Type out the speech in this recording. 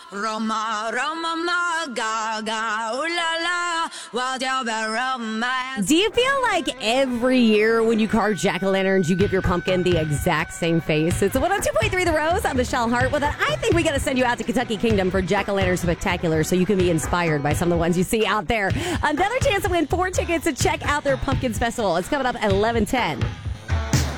Roma, Roma, ma, gaga, ooh la la, wild romance. Do you feel like every year when you carve jack-o'-lanterns, you give your pumpkin the exact same face? It's 102.3 The Rose. I'm Michelle Hart. Well, then I think we got to send you out to Kentucky Kingdom for Jack-o'-lantern Spectacular so you can be inspired by some of the ones you see out there. Another chance to win 4 tickets to check out their Pumpkins Festival. It's coming up at 11:10.